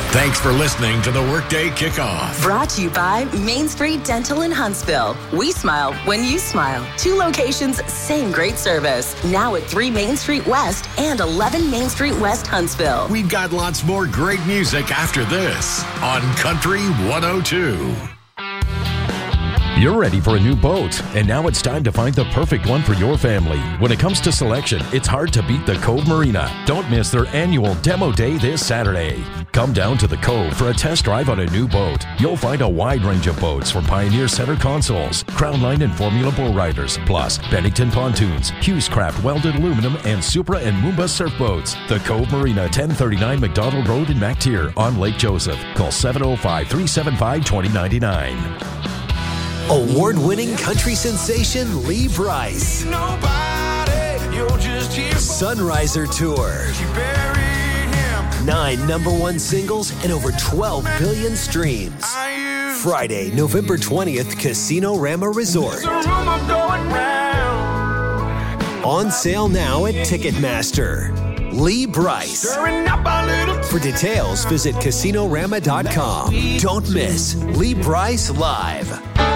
Thanks for listening to the Workday Kickoff. Brought to you by Main Street Dental in Huntsville. We smile when you smile. 2 locations, same great service. Now at 3 Main Street West and 11 Main Street West, Huntsville. We've got lots more great music after this on Country 102. You're ready for a new boat, and now it's time to find the perfect one for your family. When it comes to selection, it's hard to beat the Cove Marina. Don't miss their annual Demo Day this Saturday. Come down to the Cove for a test drive on a new boat. You'll find a wide range of boats from Pioneer Center Consoles, Crown Line and Formula Bull Riders, plus Bennington Pontoons, Hughes Craft Welded Aluminum, and Supra and Moomba Surf Boats. The Cove Marina, 1039 McDonald Road in MacTier on Lake Joseph. Call 705-375-2099. Award-winning country sensation Lee Brice. Sunriser Tour. 9 #1 singles and over 12 billion streams. Friday, November 20th, Casino Rama Resort. On sale now at Ticketmaster. Lee Brice. For details, visit casinorama.com. Don't miss Lee Brice Live.